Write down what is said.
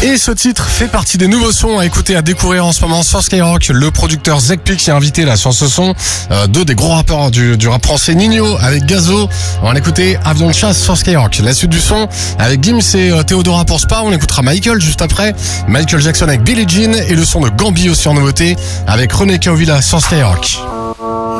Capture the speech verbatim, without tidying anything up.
Et ce titre fait partie des nouveaux sons à écouter, à découvrir en ce moment sur Skyrock. Le producteur Zekpik qui est invité là sur ce son. Euh, deux des gros rappeurs du, du rap français, Nino avec Gazo. On va l'écouter, Avion de chasse sur Skyrock. La suite du son avec Gims et euh, Théodora pour Spa. On écoutera Michael juste après. Michael Jackson avec Billie Jean et le son de Gambi aussi en nouveauté avec René Kaovila sur Skyrock.